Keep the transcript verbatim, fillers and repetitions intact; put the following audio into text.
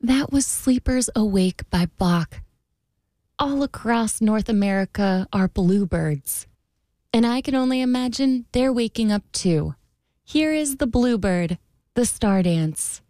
That was Sleepers Awake by Bach. All across North America are bluebirds, and I can only imagine they're waking up too. Here is the bluebird, the star dance.